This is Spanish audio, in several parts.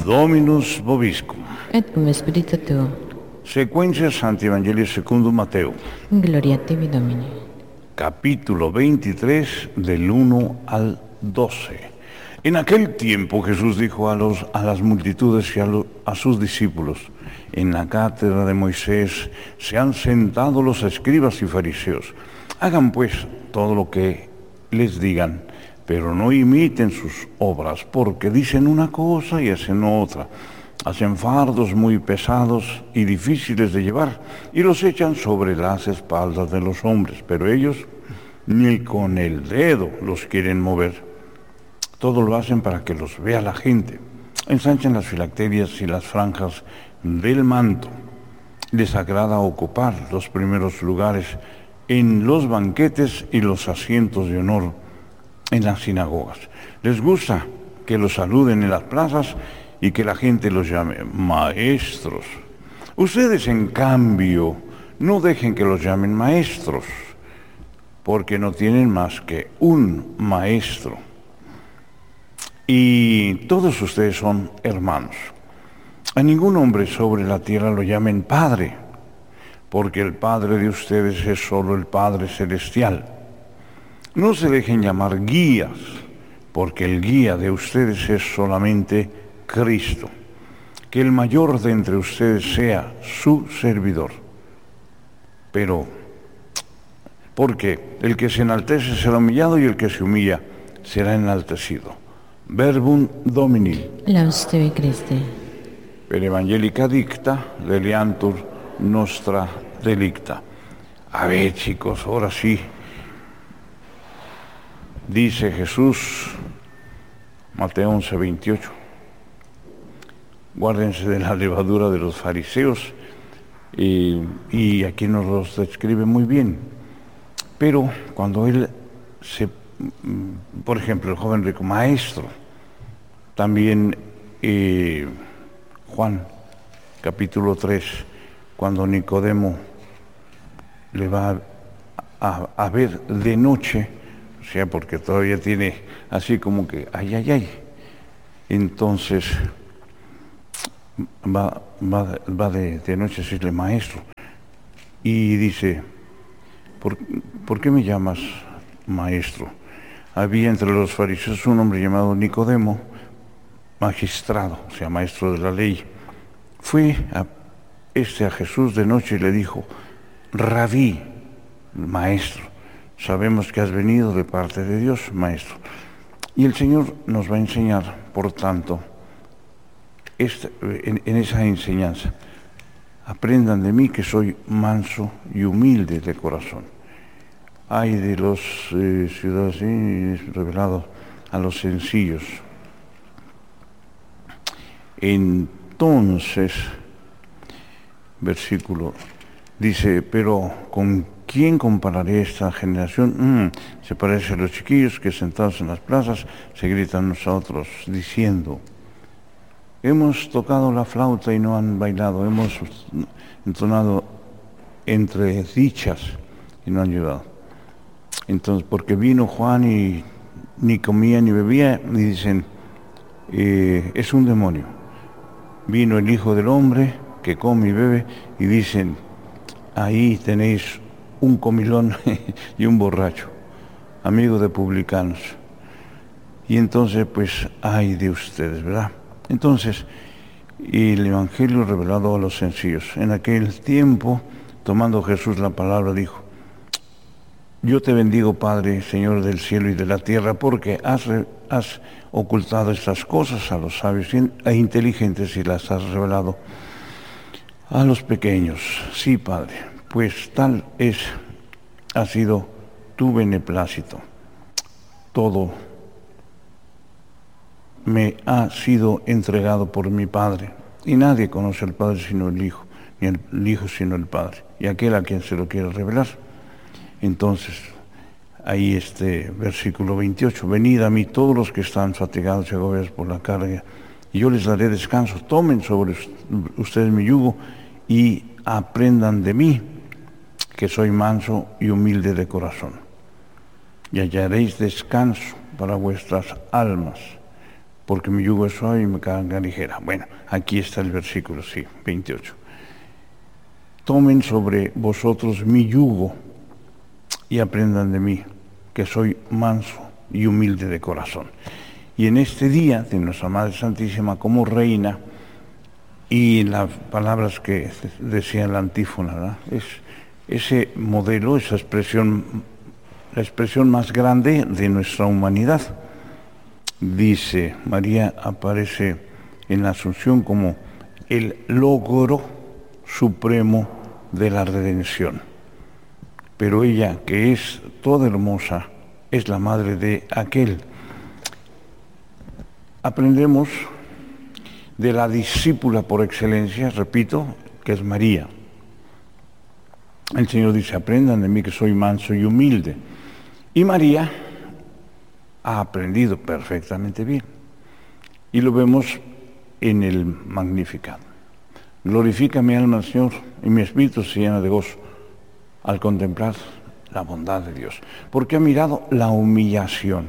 Dominus vobiscum. Et cum spiritu tuo. Sequentia Sancti Evangelii secundum Mateo. Gloria a Tibi, Domine. Capítulo 23, del 1 al 12. En aquel tiempo Jesús dijo a las multitudes y a sus discípulos: en la cátedra de Moisés se han sentado los escribas y fariseos. Hagan pues todo lo que les digan, pero no imiten sus obras, porque dicen una cosa y hacen otra. Hacen fardos muy pesados y difíciles de llevar, y los echan sobre las espaldas de los hombres, pero ellos ni con el dedo los quieren mover. Todo lo hacen para que los vea la gente. Ensanchan las filacterias y las franjas del manto. Les agrada ocupar los primeros lugares en los banquetes y los asientos de honor en las sinagogas. Les gusta que los saluden en las plazas y que la gente los llame maestros. Ustedes, en cambio, no dejen que los llamen maestros, porque no tienen más que un maestro. Y todos ustedes son hermanos. A ningún hombre sobre la tierra lo llamen Padre, porque el Padre de ustedes es solo el Padre Celestial. No se dejen llamar guías, porque el guía de ustedes es solamente Cristo. Que el mayor de entre ustedes sea su servidor. Pero, porque el que se enaltece será humillado y el que se humilla será enaltecido. Verbum Domini. Laus Tibi, Christe. Per evangelica dicta, leliantur nostra delicta. A ver, chicos, ahora sí. Dice Jesús, Mateo 11:28. Guárdense de la levadura de los fariseos, y aquí nos los describe muy bien. Pero cuando él por ejemplo, el joven rico, maestro, también Juan, capítulo 3, cuando Nicodemo le va a ver de noche, o sea, porque todavía tiene así como que, ay, entonces va de noche a decirle maestro, y dice, ¿por qué me llamas maestro? Había entre los fariseos un hombre llamado Nicodemo, magistrado, o sea, maestro de la ley. Fue a Jesús de noche y le dijo: Rabí, maestro, sabemos que has venido de parte de Dios, maestro. Y el Señor nos va a enseñar, por tanto, en esa enseñanza: aprendan de mí que soy manso y humilde de corazón. Ay de los ciudadanos revelados a los sencillos. Entonces, versículo dice: pero ¿con quién compararé esta generación? Se parece a los chiquillos que sentados en las plazas se gritan unos a otros diciendo: hemos tocado la flauta y no han bailado, hemos entonado entre dichas y no han llorado. Entonces, porque vino Juan y ni comía ni bebía, y dicen, es un demonio. Vino el Hijo del Hombre, que come y bebe, y dicen, ahí tenéis un comilón y un borracho, amigo de publicanos. Y entonces, pues, ay de ustedes, ¿verdad? Entonces, el Evangelio revelado a los sencillos. En aquel tiempo, tomando Jesús la palabra, dijo: yo te bendigo, Padre, Señor del cielo y de la tierra, porque has ocultado estas cosas a los sabios e inteligentes y las has revelado a los pequeños. Sí, Padre, pues tal ha sido tu beneplácito. Todo me ha sido entregado por mi Padre, y nadie conoce al Padre sino el Hijo, ni el Hijo sino el Padre, y aquel a quien se lo quiere revelar. Entonces, ahí versículo 28, venid a mí todos los que están fatigados y agobiados por la carga, y yo les daré descanso. Tomen sobre ustedes mi yugo y aprendan de mí, que soy manso y humilde de corazón, y hallaréis descanso para vuestras almas, porque mi yugo es suave y mi carga ligera. Bueno, aquí está el versículo, sí, 28. Tomen sobre vosotros mi yugo y aprendan de mí, que soy manso y humilde de corazón. Y en este día de nuestra Madre Santísima como Reina, y las palabras que decía la antífona, ¿verdad? Es ese modelo, esa expresión, la expresión más grande de nuestra humanidad. Dice, María aparece en la Asunción como el logro supremo de la redención. Pero ella, que es toda hermosa, es la madre de aquel. Aprendemos de la discípula por excelencia, repito, que es María. El Señor dice, aprendan de mí que soy manso y humilde. Y María ha aprendido perfectamente bien. Y lo vemos en el Magnificat. Glorifica mi alma al Señor y mi espíritu se llena de gozo al contemplar la bondad de Dios. Porque ha mirado la humillación.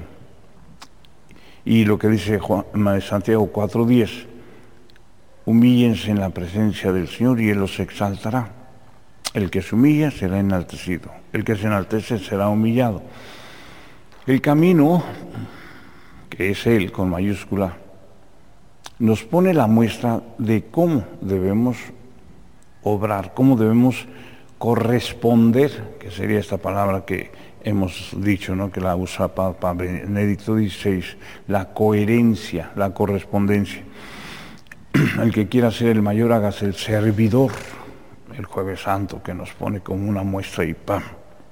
Y lo que dice Santiago 4:10, humíllense en la presencia del Señor y Él los exaltará. El que se humilla será enaltecido. El que se enaltece será humillado. El camino, que es Él con mayúscula, nos pone la muestra de cómo debemos obrar, cómo debemos corresponder, que sería esta palabra que hemos dicho, ¿no?, que la usa Papa Benedicto XVI, la coherencia, la correspondencia. El que quiera ser el mayor, hágase el servidor. El Jueves Santo, que nos pone como una muestra y ¡pam!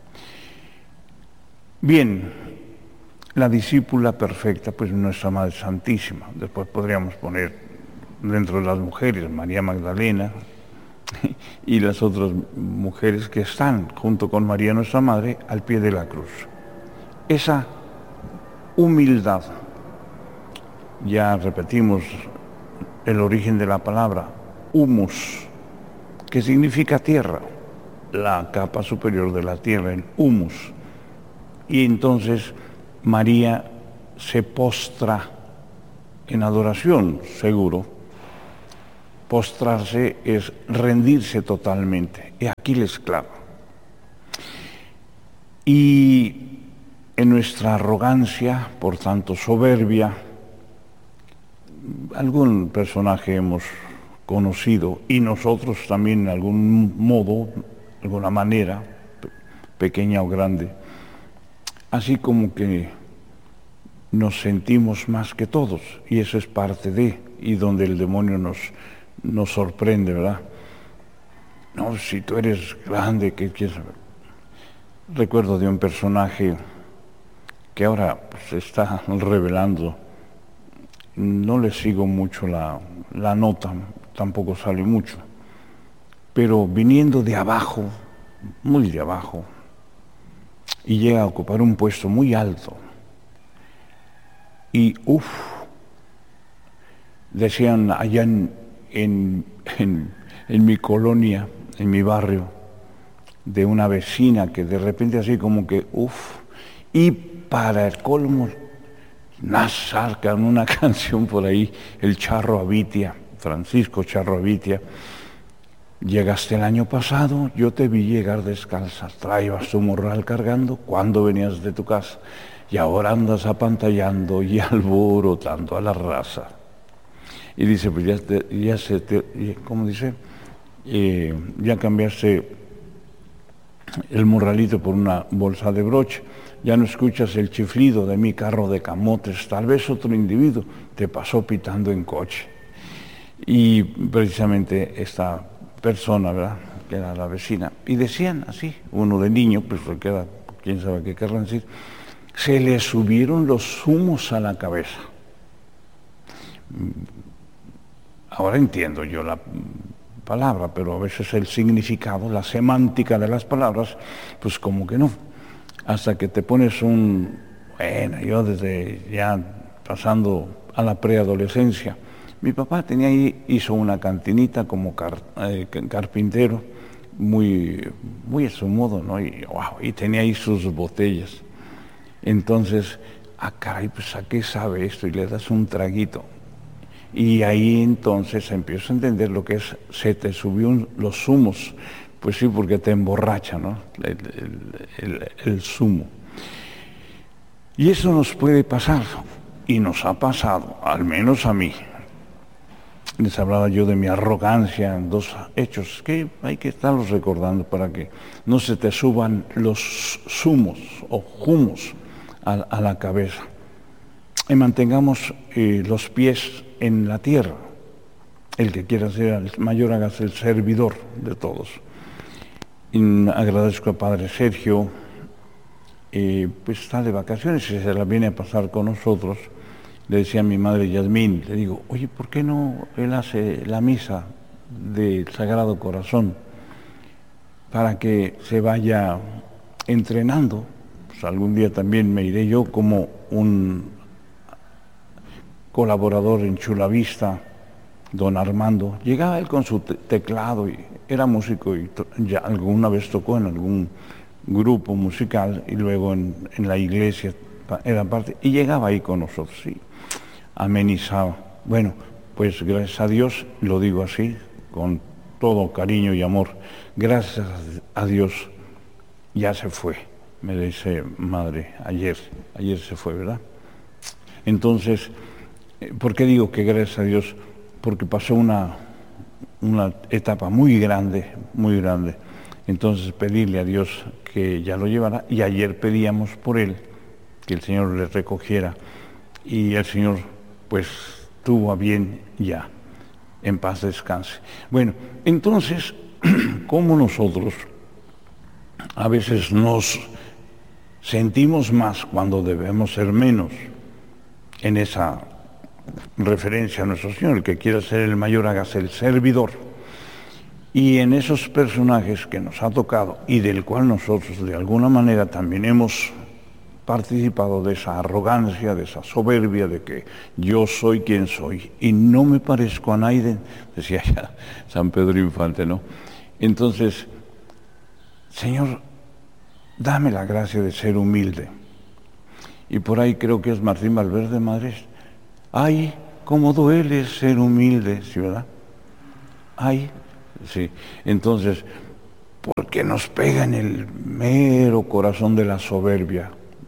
Bien, la discípula perfecta, pues nuestra Madre Santísima. Después podríamos poner dentro de las mujeres María Magdalena y las otras mujeres que están junto con María nuestra Madre al pie de la cruz. Esa humildad, ya repetimos el origen de la palabra, humus, que significa tierra, la capa superior de la tierra, el humus. Y entonces María se postra en adoración, seguro. Postrarse es rendirse totalmente. Y aquí la esclava. Y en nuestra arrogancia, por tanto soberbia, algún personaje hemos conocido, y nosotros también en algún modo, de alguna manera, pequeña o grande, así como que nos sentimos más que todos, y eso es parte de, y donde el demonio nos sorprende, ¿verdad? No, si tú eres grande, ¿qué quieres saber? Recuerdo de un personaje que ahora se está revelando, no le sigo mucho la nota, tampoco sale mucho, pero viniendo de abajo, muy de abajo, y llega a ocupar un puesto muy alto. Y decían allá en mi colonia, en mi barrio, de una vecina que de repente así como que y para el colmo, sacan una canción por ahí, el Charro Avitia, Francisco Charro Avitia. Llegaste el año pasado, yo te vi llegar descalza, traías tu morral cargando cuando venías de tu casa, y ahora andas apantallando y alborotando a la raza. Y dice, pues ¿cómo dice? Ya cambiaste el morralito por una bolsa de broche, ya no escuchas el chiflido de mi carro de camotes, tal vez otro individuo te pasó pitando en coche. Y precisamente esta persona, ¿verdad?, que era la vecina, y decían así, uno de niño, pues lo que era, quién sabe qué querrán decir, se le subieron los humos a la cabeza. Ahora entiendo yo la palabra, pero a veces el significado, la semántica de las palabras, pues como que no. Hasta que te pones bueno, yo desde ya pasando a la preadolescencia, mi papá hizo una cantinita como carpintero, muy a su modo, ¿no? Y tenía ahí sus botellas. Entonces, caray, pues ¿a qué sabe esto? Y le das un traguito. Y ahí entonces empiezo a entender lo que es, se te subió los zumos. Pues sí, porque te emborracha, ¿no? El zumo. Y eso nos puede pasar, y nos ha pasado, al menos a mí. Les hablaba yo de mi arrogancia en 2 hechos, que hay que estarlos recordando para que no se te suban los zumos o humos a la cabeza. Y mantengamos los pies en la tierra. El que quiera ser el mayor, hágase el servidor de todos. Y agradezco al Padre Sergio, pues está de vacaciones y se la viene a pasar con nosotros. Le decía a mi madre Yasmín, le digo, oye, ¿por qué no él hace la misa del Sagrado Corazón para que se vaya entrenando? Pues algún día también me iré yo como un colaborador en Chulavista, don Armando. Llegaba él con su teclado y era músico y ya alguna vez tocó en algún grupo musical y luego en la iglesia era parte, y llegaba ahí con nosotros, sí, amenizaba. Bueno, pues gracias a Dios, lo digo así, con todo cariño y amor, gracias a Dios ya se fue, me dice madre, ayer se fue, ¿verdad? Entonces, ¿por qué digo que gracias a Dios? Porque pasó una etapa muy grande, entonces pedirle a Dios que ya lo llevara, y ayer pedíamos por él, que el Señor le recogiera, y el Señor pues tuvo a bien ya, en paz descanse. Bueno, entonces, ¿cómo nosotros a veces nos sentimos más cuando debemos ser menos? En esa referencia a nuestro Señor, el que quiera ser el mayor, hágase el servidor. Y en esos personajes que nos ha tocado y del cual nosotros de alguna manera también hemos participado, de esa arrogancia, de esa soberbia, de que yo soy quien soy y no me parezco a nadie, decía ya San Pedro Infante, ¿no? Entonces, Señor, dame la gracia de ser humilde. Y por ahí creo que es Martín Valverde Madrid. Ay, cómo duele ser humilde, ¿sí, verdad? Ay, sí. Entonces, porque nos pega en el mero corazón de la soberbia.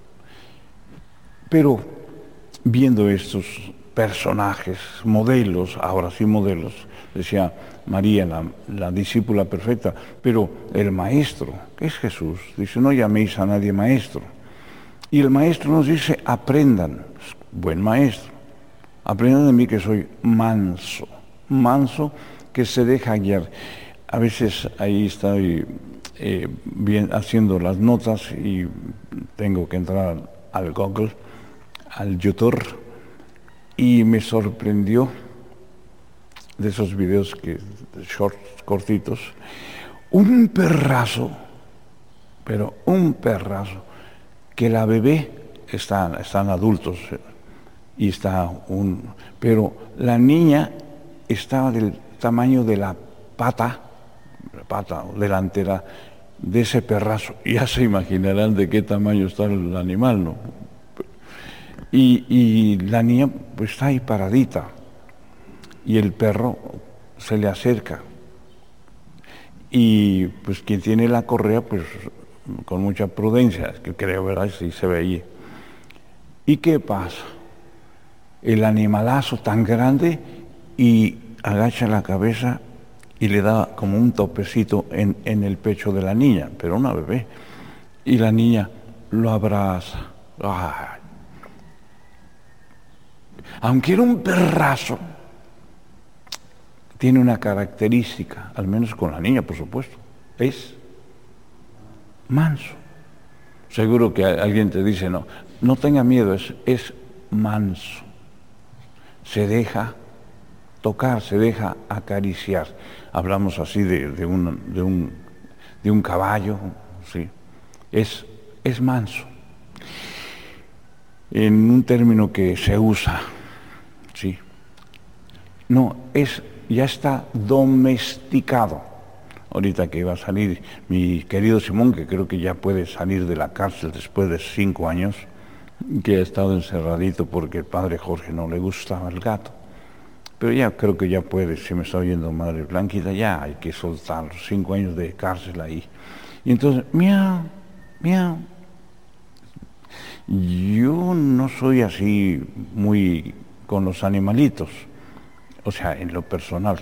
Pero viendo estos personajes, modelos, ahora sí modelos, decía María, la discípula perfecta, pero el maestro, que es Jesús, dice, no llaméis a nadie maestro. Y el maestro nos dice, aprendan, buen maestro, aprendan de mí que soy manso, que se deja guiar. A veces ahí estoy bien haciendo las notas y tengo que entrar al Google, al YouTube, y me sorprendió de esos videos shorts, cortitos, un perrazo, pero un perrazo, que la bebé están adultos y pero la niña estaba del tamaño de la pata delantera de ese perrazo. Ya se imaginarán de qué tamaño está el animal, ¿no? Y la niña pues está ahí paradita y el perro se le acerca y pues quien tiene la correa pues con mucha prudencia, que creo, ¿verdad? Sí se ve allí. ¿Y qué pasa? El animalazo tan grande y agacha la cabeza y le da como un topecito en el pecho de la niña, pero una bebé, y la niña lo abraza. ¡Ay! Aunque era un perrazo, tiene una característica, al menos con la niña, por supuesto, es manso. Seguro que alguien te dice, no tenga miedo, es manso. Se deja tocar, se deja acariciar. Hablamos así de un caballo, ¿sí? Es manso. En un término que se usa, ¿sí? No, ya está domesticado. Ahorita que iba a salir mi querido Simón, que creo que ya puede salir de la cárcel después de 5 años, que ha estado encerradito porque el padre Jorge no le gustaba el gato. Pero ya creo que ya puede, si me está oyendo Madre Blanquita, ya hay que soltar los 5 años de cárcel ahí. Y entonces, miau, miau. Yo no soy así muy con los animalitos, o sea, en lo personal,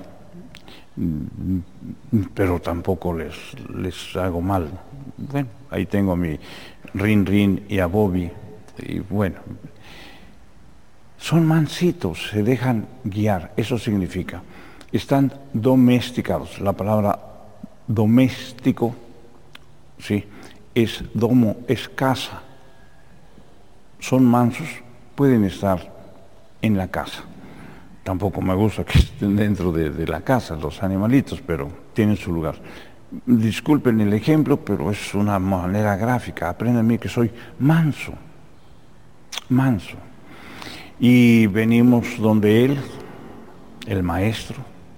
pero tampoco les hago mal. Bueno, ahí tengo a mi Rin Rin y a Bobby, y bueno, son mansitos, se dejan guiar, eso significa, están domesticados. La palabra doméstico, sí, es domo, es casa. Son mansos, pueden estar en la casa. Tampoco me gusta que estén dentro de la casa los animalitos, pero tienen su lugar. Disculpen el ejemplo, pero es una manera gráfica. Aprendan a mí que soy manso, manso. Y venimos donde Él, el Maestro,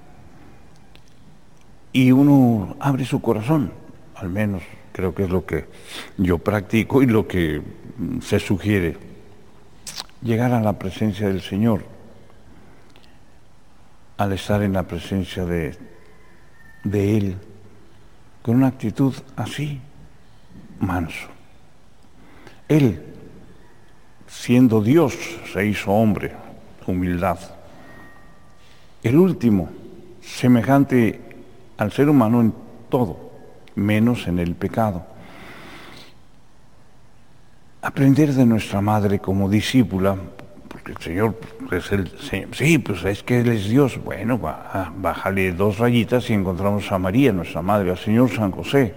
y uno abre su corazón, al menos creo que es lo que yo practico y lo que se sugiere, llegar a la presencia del Señor. Al estar en la presencia de Él, con una actitud así, manso. Él, siendo Dios, se hizo hombre, humildad. El último, semejante al ser humano en todo, menos en el pecado. Aprender de nuestra madre como discípula, porque el Señor es el Señor. Sí, pues es que Él es Dios. Bueno, bájale 2 rayitas y encontramos a María, nuestra madre, al Señor San José.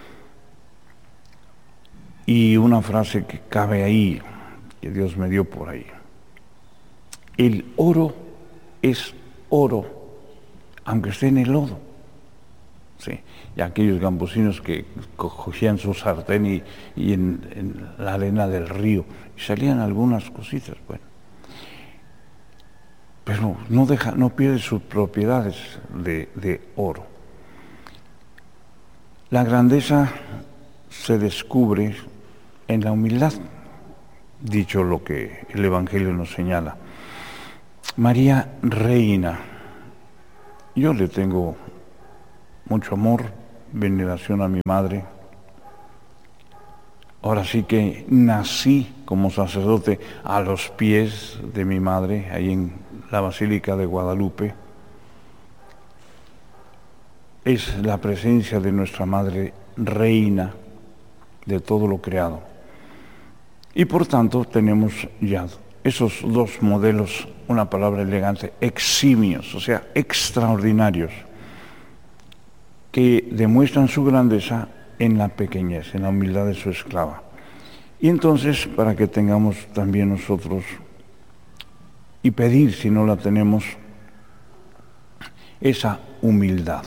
Y una frase que cabe ahí, que Dios me dio por ahí. El oro es oro, aunque esté en el lodo. Sí. Y aquellos campesinos que cogían su sartén y en la arena del río, y salían algunas cositas, bueno. Pero no pierde sus propiedades de oro. La grandeza se descubre en la humildad, dicho lo que el Evangelio nos señala. María Reina, yo le tengo mucho amor, veneración a mi madre. Ahora sí que nací como sacerdote a los pies de mi madre, ahí en la Basílica de Guadalupe. Es la presencia de nuestra Madre Reina de todo lo creado. Y por tanto tenemos ya esos 2 modelos, una palabra elegante, eximios, o sea, extraordinarios, que demuestran su grandeza en la pequeñez, en la humildad de su esclava. Y entonces, para que tengamos también nosotros, y pedir si no la tenemos, esa humildad.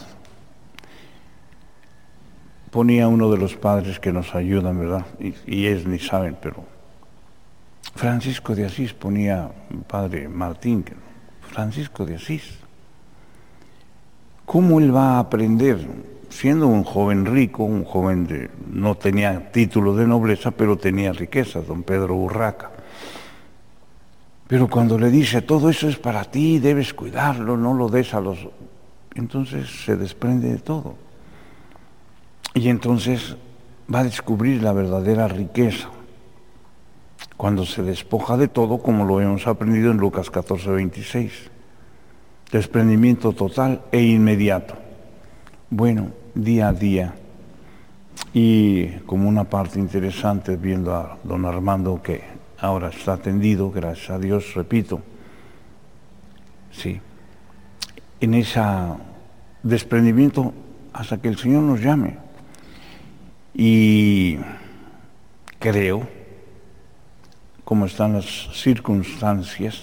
Ponía uno de los padres que nos ayudan, ¿verdad? Y ellos ni saben, pero Francisco de Asís ponía, padre Martín, Francisco de Asís. ¿Cómo él va a aprender? Siendo un joven rico, un joven no tenía título de nobleza, pero tenía riqueza, don Pedro Urraca. Pero cuando le dice, todo eso es para ti, debes cuidarlo, no lo des a los... Entonces se desprende de todo. Y entonces va a descubrir la verdadera riqueza. Cuando se despoja de todo, como lo hemos aprendido en Lucas 14:26. Desprendimiento total e inmediato. Bueno, día a día. Y como una parte interesante, viendo a don Armando que ahora está atendido, gracias a Dios, repito, sí, en ese desprendimiento hasta que el Señor nos llame. Y creo, como están las circunstancias,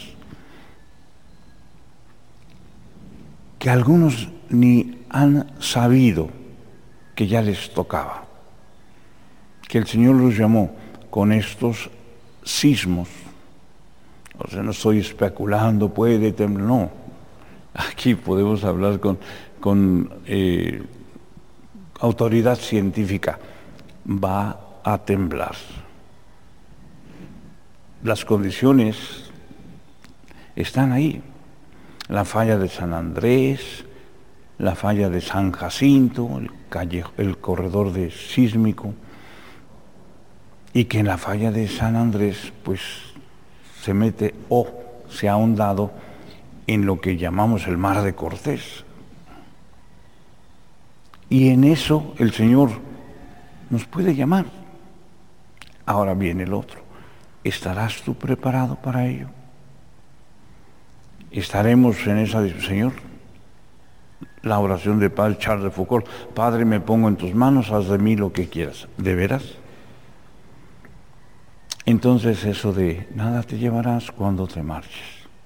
que algunos ni han sabido que ya les tocaba, que el Señor los llamó con estos sismos. O sea, no estoy especulando, puede temblar, no. Aquí podemos hablar con autoridad científica. Va a temblar. las condiciones están ahí. La falla de San Andrés, la falla de San Jacinto, el corredor de sísmico, y que en la falla de San Andrés pues se mete o se ha ahondado en lo que llamamos el mar de Cortés. Y en eso el Señor nos puede llamar. Ahora viene el otro. ¿Estarás tú preparado para ello? Estaremos en esa, Señor, la oración de Padre Charles de Foucault: Padre, me pongo en tus manos, haz de mí lo que quieras. ¿De veras? Entonces eso de nada te llevarás cuando te marches.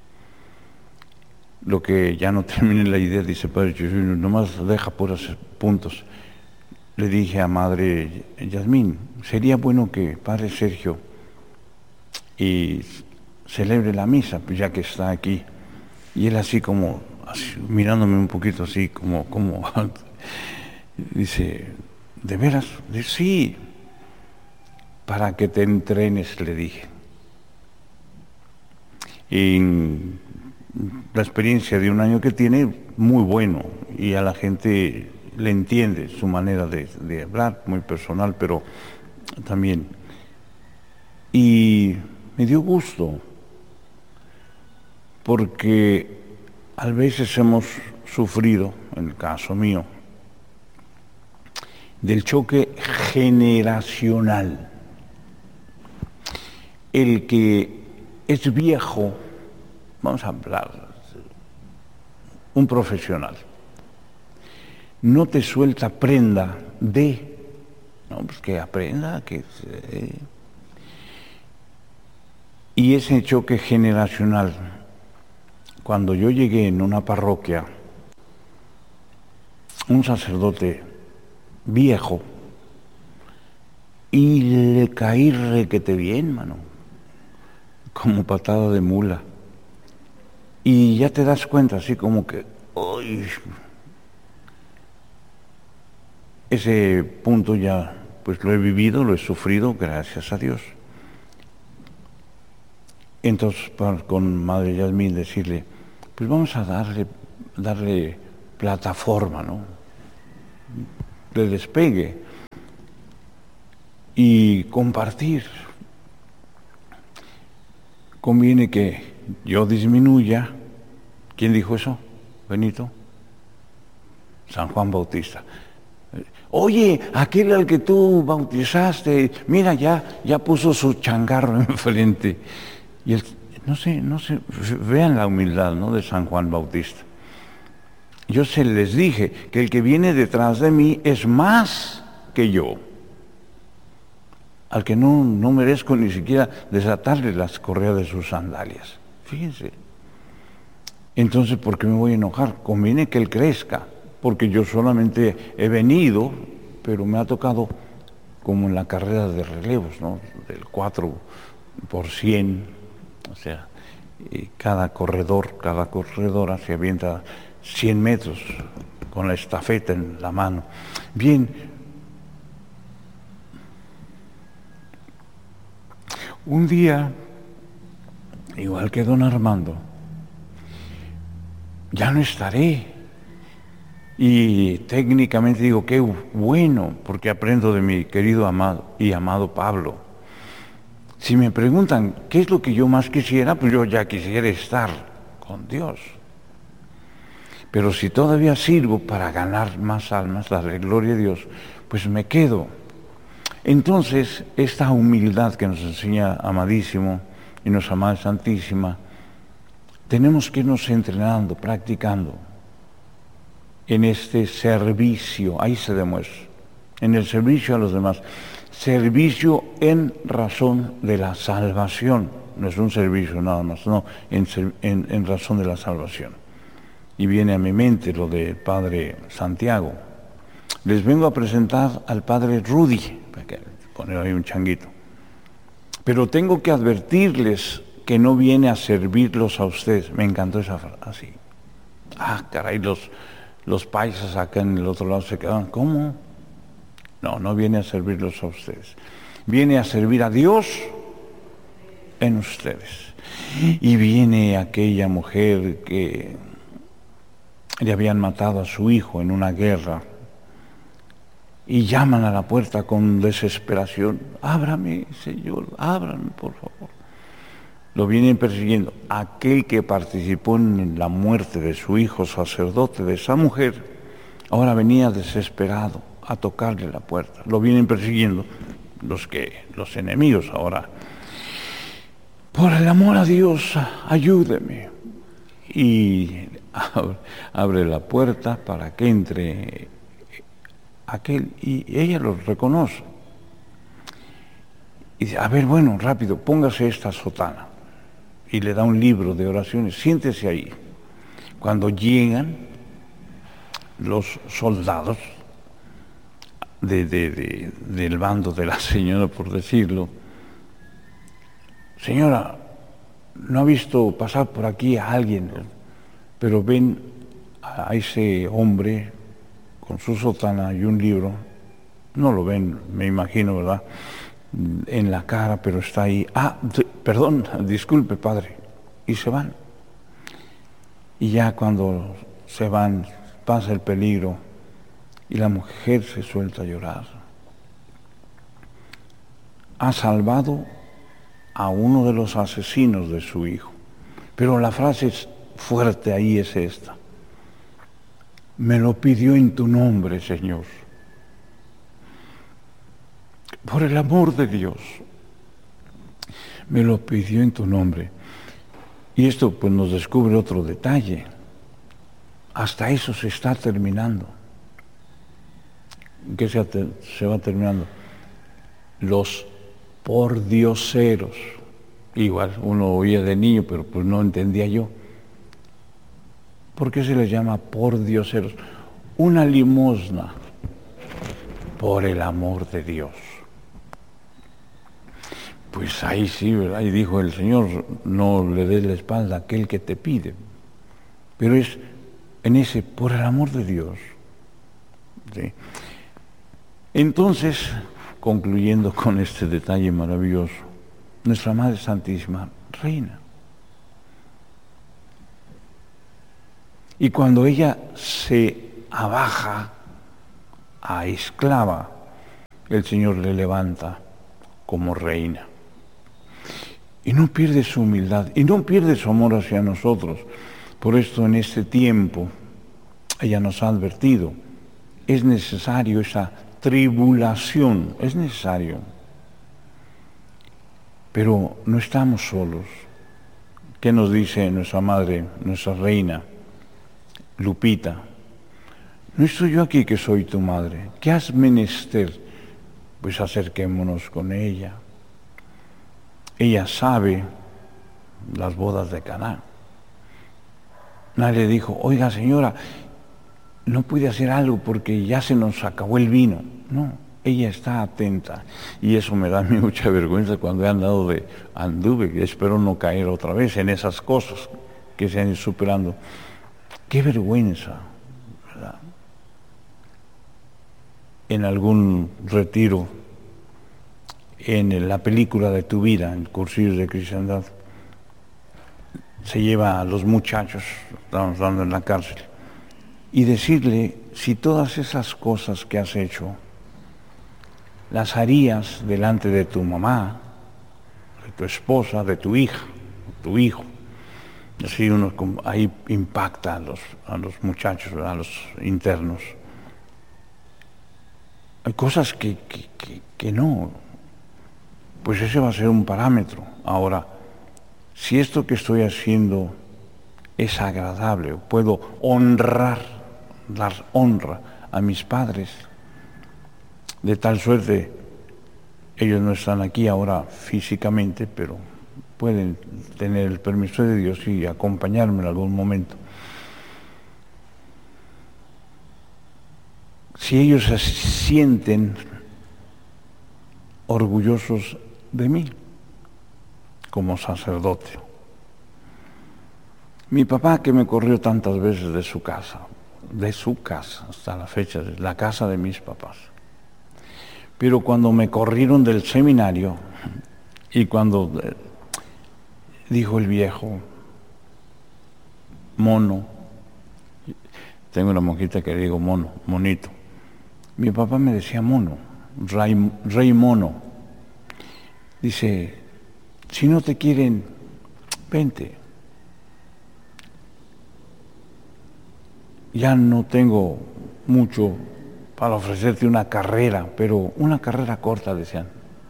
Lo que ya no termine la idea, dice Padre Chuchino, nomás deja puros puntos. Le dije a Madre Yasmín, sería bueno que Padre Sergio y celebre la misa, pues ya que está aquí. Y él así como, así, mirándome un poquito así, como dice, ¿de veras? Dice, sí, para que te entrenes, le dije. Y la experiencia de un año que tiene, muy bueno, y a la gente le entiende su manera de hablar, muy personal, pero también. Y me dio gusto, porque a veces hemos sufrido, en el caso mío, del choque generacional. El que es viejo, vamos a hablar, un profesional, no te suelta prenda de, no, pues que aprenda, y ese choque generacional. Cuando yo llegué en una parroquia, un sacerdote viejo, y le caí requete bien, mano, como patada de mula. Y ya te das cuenta, así como que, uy, ese punto ya, pues lo he vivido, lo he sufrido, gracias a Dios. Entonces, con Madre Yasmín decirle, pues vamos a darle plataforma, ¿no?, de despegue y compartir. Conviene que yo disminuya. ¿Quién dijo eso, Benito? San Juan Bautista. Oye, aquel al que tú bautizaste, mira, ya puso su changarro enfrente. Y no sé, vean la humildad, ¿no?, de San Juan Bautista. Yo se les dije que el que viene detrás de mí es más que yo, al que no merezco ni siquiera desatarle las correas de sus sandalias. Fíjense. Entonces, ¿por qué me voy a enojar? Conviene que él crezca, porque yo solamente he venido, pero me ha tocado como en la carrera de relevos, ¿no?, del 4x100, o sea, y cada corredora se avienta 100 metros con la estafeta en la mano. Bien, un día, igual que don Armando, ya no estaré. Y técnicamente digo, qué bueno, porque aprendo de mi querido amado Pablo. Si me preguntan qué es lo que yo más quisiera, pues yo ya quisiera estar con Dios. Pero si todavía sirvo para ganar más almas, darle gloria a Dios, pues me quedo. Entonces, esta humildad que nos enseña Amadísimo y nuestra Madre Santísima, tenemos que irnos entrenando, practicando en este servicio. Ahí se demuestra, en el servicio a los demás. Servicio en razón de la salvación. No es un servicio nada más, no, en razón de la salvación. Y viene a mi mente lo del Padre Santiago. Les vengo a presentar al Padre Rudy, para que poner ahí un changuito. Pero tengo que advertirles que no viene a servirlos a ustedes. Me encantó esa frase, así. Ah, caray, los paisas acá en el otro lado se quedaban, ¿cómo? No viene a servirlos a ustedes. Viene a servir a Dios en ustedes. Y viene aquella mujer que le habían matado a su hijo en una guerra y llaman a la puerta con desesperación: ábrame, Señor, ábrame, por favor. Lo vienen persiguiendo. Aquel que participó en la muerte de su hijo sacerdote, de esa mujer, ahora venía desesperado a tocarle la puerta. Lo vienen persiguiendo los enemigos ahora. Por el amor a Dios, ayúdeme. Y abre la puerta para que entre aquel, y ella lo reconoce. Y dice: a ver, bueno, rápido, póngase esta sotana. Y le da un libro de oraciones: siéntese ahí. Cuando llegan los soldados del bando de la señora, por decirlo: señora, ¿no ha visto pasar por aquí a alguien? Pero ven a ese hombre con su sotana y un libro. No lo ven, me imagino, ¿verdad?, en la cara, pero está ahí. Perdón, disculpe, padre. Y se van. Y ya cuando se van, pasa el peligro y la mujer se suelta a llorar. Ha salvado a uno de los asesinos de su hijo. Pero la frase fuerte ahí es esta: me lo pidió en tu nombre, Señor. Por el amor de Dios, me lo pidió en tu nombre. Y esto pues nos descubre otro detalle. Hasta eso se está terminando. ¿Qué se va terminando? Los pordioseros. Igual uno oía de niño, pero pues no entendía yo. ¿Por qué se les llama pordioseros? Una limosna por el amor de Dios. Pues ahí sí, ¿verdad? Y dijo el Señor: no le des la espalda a aquel que te pide. Pero es en ese por el amor de Dios. ¿Sí? Entonces, concluyendo con este detalle maravilloso, nuestra Madre Santísima reina. Y cuando ella se abaja a esclava, el Señor le levanta como reina. Y no pierde su humildad, y no pierde su amor hacia nosotros. Por esto en este tiempo, ella nos ha advertido: es necesario esa tribulación, es necesario. Pero no estamos solos. ¿Qué nos dice nuestra Madre, nuestra Reina, Lupita? No estoy yo aquí, que soy tu madre. ¿Qué has menester? Pues acerquémonos con ella. Ella sabe las bodas de Caná. Nadie le dijo: oiga, señora, no puede hacer algo porque ya se nos acabó el vino. No, ella está atenta. Y eso me da a mí mucha vergüenza cuando he andado anduve, y espero no caer otra vez en esas cosas que se han ido superando. Qué vergüenza, ¿verdad? En algún retiro, en la película de tu vida, en Cursillos de Cristiandad, se lleva a los muchachos, estamos hablando en la cárcel, y decirle: si todas esas cosas que has hecho las harías delante de tu mamá, de tu esposa, de tu hija, tu hijo. Así uno ahí impacta a los muchachos, a los internos. Hay cosas que no. Pues ese va a ser un parámetro. Ahora, si esto que estoy haciendo es agradable, puedo dar honra a mis padres, de tal suerte, ellos no están aquí ahora físicamente, pero pueden tener el permiso de Dios y acompañarme en algún momento. Si ellos se sienten orgullosos de mí como sacerdote. Mi papá, que me corrió tantas veces de su casa hasta la fecha, de la casa de mis papás. Pero cuando me corrieron del seminario y cuando dijo el viejo, mono. Tengo una monjita que le digo mono, monito. Mi papá me decía mono, rey mono. Dice, si no te quieren, vente. Ya no tengo mucho para ofrecerte una carrera, pero una carrera corta, decían.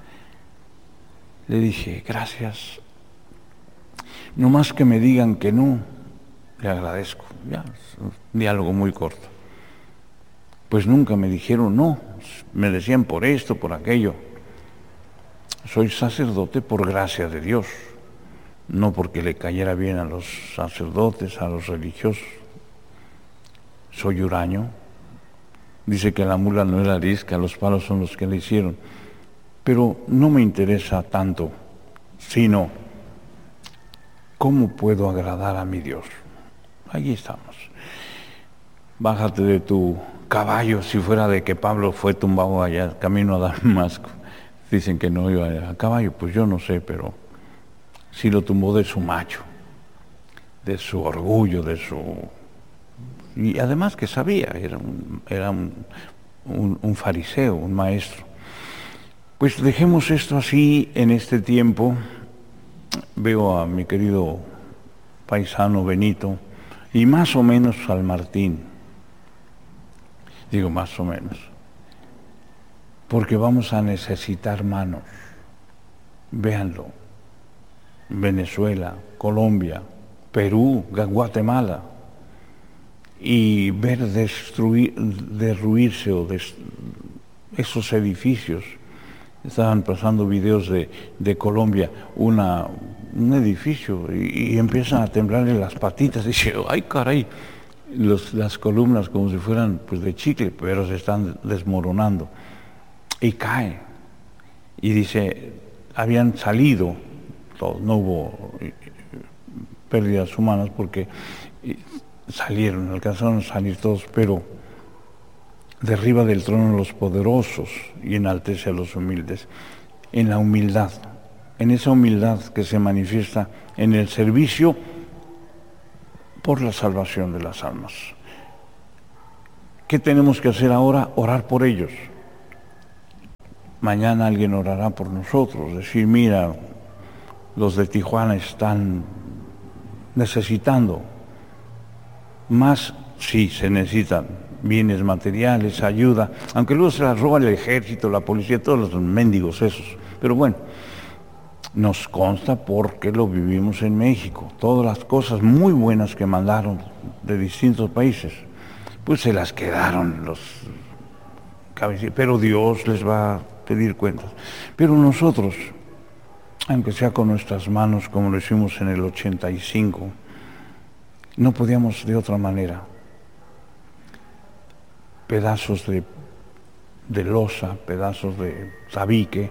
Le dije, gracias. No más que me digan que no, le agradezco. Ya, es un diálogo muy corto. Pues nunca me dijeron no, me decían por esto, por aquello. Soy sacerdote por gracia de Dios, no porque le cayera bien a los sacerdotes, a los religiosos. Soy huraño. Dice que la mula no es la arisca, los palos son los que le hicieron. Pero no me interesa tanto, sino cómo puedo agradar a mi Dios. Allí estamos. Bájate de tu caballo, si fuera de que Pablo fue tumbado allá, camino a Damasco. Dicen que no iba a caballo, pues yo no sé, pero sí lo tumbó de su macho, de su orgullo, de su... Y además que sabía, era un fariseo, un maestro. Pues dejemos esto así en este tiempo. Veo a mi querido paisano Benito y más o menos al Martín. Digo más o menos. Porque vamos a necesitar manos. Véanlo. Venezuela, Colombia, Perú, Guatemala. Y ver derruirse esos edificios. Estaban pasando videos de Colombia, un edificio, y empiezan a temblarle las patitas, y dice, ¡ay caray! Las columnas como si fueran pues de chicle, pero se están desmoronando. Y cae. Y dice, habían salido, todos, no hubo pérdidas humanas porque salieron, alcanzaron a salir todos, pero derriba del trono a los poderosos y enaltece a los humildes. En la humildad, en esa humildad que se manifiesta en el servicio por la salvación de las almas. ¿Qué tenemos que hacer ahora? Orar por ellos. Mañana alguien orará por nosotros, decir, mira, los de Tijuana están necesitando más, sí, se necesitan bienes materiales, ayuda, aunque luego se las roba el ejército, la policía, todos los mendigos esos. Pero bueno, nos consta porque lo vivimos en México. Todas las cosas muy buenas que mandaron de distintos países, pues se las quedaron los cabecillas. Pero Dios les va a pedir cuentas. Pero nosotros, aunque sea con nuestras manos, como lo hicimos en el 85, no podíamos de otra manera. Pedazos de losa, pedazos de tabique,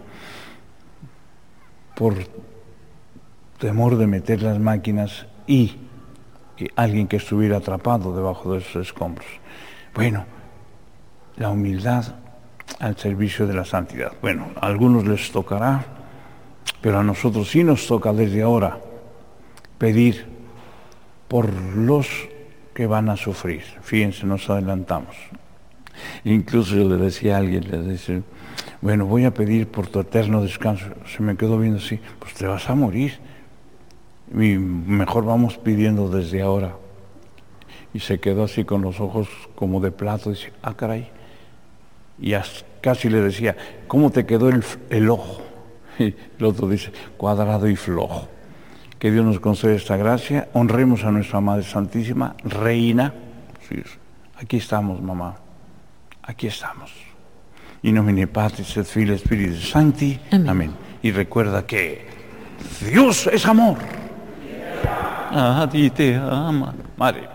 por temor de meter las máquinas y alguien que estuviera atrapado debajo de esos escombros. Bueno, la humildad al servicio de la santidad. Bueno, a algunos les tocará, pero a nosotros sí nos toca desde ahora pedir por los que van a sufrir. Fíjense, nos adelantamos. Incluso yo le decía a alguien, le decía, bueno, voy a pedir por tu eterno descanso. Se me quedó viendo así, pues te vas a morir. Y mejor vamos pidiendo desde ahora. Y se quedó así con los ojos como de plato, dice, ah, caray. Y casi le decía, ¿cómo te quedó el ojo? Y el otro dice, cuadrado y flojo. Que Dios nos concede esta gracia. Honremos a nuestra Madre Santísima, Reina. Sí, aquí estamos, mamá. Aquí estamos. In nomine Patris et Filii Spiritus Sancti. Amén. Amén. Y recuerda que Dios es amor. A ti te ama, Madre.